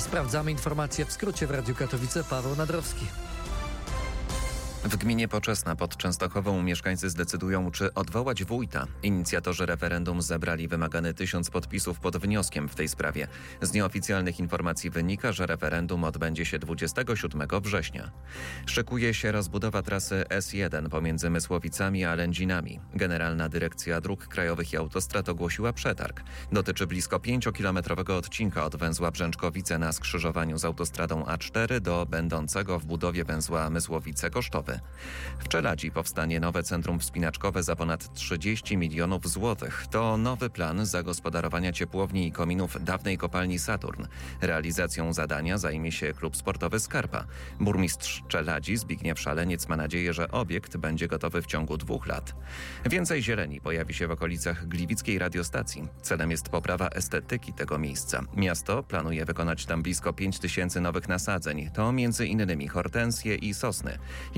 sprawdzamy informacje w skrócie w Radiu Katowice. Paweł Nadrowski. W gminie Poczesna pod Częstochową mieszkańcy zdecydują, czy odwołać wójta. Inicjatorzy referendum zebrali wymagany 1000 podpisów pod wnioskiem w tej sprawie. Z nieoficjalnych informacji wynika, że referendum odbędzie się 27 września. Szykuje się rozbudowa trasy S1 pomiędzy Mysłowicami a Lędzinami. Generalna Dyrekcja Dróg Krajowych i Autostrad ogłosiła przetarg. Dotyczy blisko 5-kilometrowego odcinka od węzła Brzęczkowice na skrzyżowaniu z autostradą A4 do będącego w budowie węzła Mysłowice-Kosztowy. W Czeladzi powstanie nowe centrum wspinaczkowe za ponad 30 milionów złotych. To nowy plan zagospodarowania ciepłowni i kominów dawnej kopalni Saturn. Realizacją zadania zajmie się klub sportowy Skarpa. Burmistrz Czeladzi Zbigniew Szaleniec ma nadzieję, że obiekt będzie gotowy w ciągu 2 lat. Więcej zieleni pojawi się w okolicach gliwickiej radiostacji. Celem jest poprawa estetyki tego miejsca. Miasto planuje wykonać tam blisko 5000 nowych nasadzeń. To m.in. hortensje i sosny.